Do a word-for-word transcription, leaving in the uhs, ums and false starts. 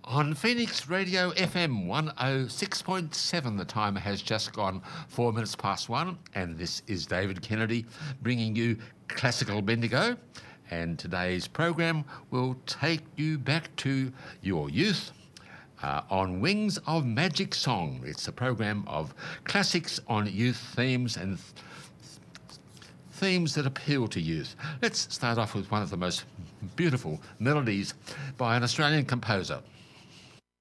On Phoenix Radio F M one oh six point seven, the time has just gone four minutes past one, and this is David Kennedy bringing you Classical Bendigo. And today's program will take you back to your youth uh, on Wings of Magic Song. It's a program of classics on youth themes and th- themes that appeal to youth. Let's start off with one of the most beautiful melodies by an Australian composer.